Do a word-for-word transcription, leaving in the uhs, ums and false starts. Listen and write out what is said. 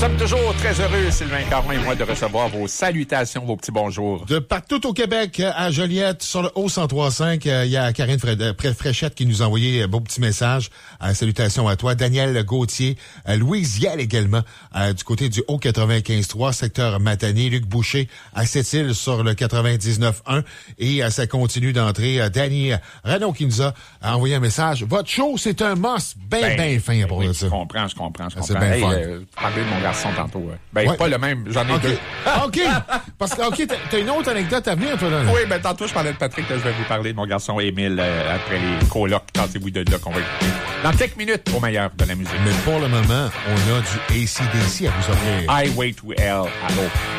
sommes toujours très heureux, Sylvain Caron et moi, de recevoir vos salutations, vos petits bonjours. De partout au Québec, à Joliette, sur le haut cent trois virgule cinq, il y a Karine Fred- Fréchette qui nous a envoyé un beau petit message. Euh, salutations à toi. Daniel Gauthier, euh, Louise Yel également, euh, du côté du haut quatre-vingt-quinze trois, secteur Matane. Luc Boucher à Sept-Îles sur le quatre-vingt-dix-neuf un. Et euh, ça continue d'entrer. Euh, Danny Renaud qui nous a envoyé un message. Votre show, c'est un must bien, bien ben, fin pour oui, ça. Je comprends, je comprends, je comprends. C'est bien hey, fun. Euh, parler de mon garçon tantôt. Ouais. Ben, ouais. pas le même, j'en ai okay. deux. OK. Parce que, OK, t'as, t'as une autre anecdote à venir, toi, là? Oui, ben, tantôt, je parlais de Patrick, là, je vais vous parler de mon garçon Émile, euh, après les colocs, tentez-vous de là, qu'on va écouter. Dans quelques minutes, au meilleur de la musique. Mais pour le moment, on a du A C D C à vous offrir. Highway to Hell, allô.